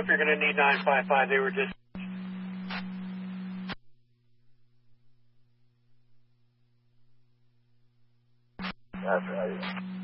up, you're going to need 955. They were just... That's right.